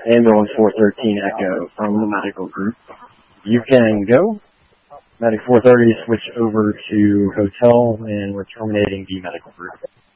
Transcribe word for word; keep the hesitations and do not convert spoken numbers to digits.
Ambulance four thirteen Echo from the medical group. You can go. Medic four thirty, switch over to hotel, and we're terminating the medical group.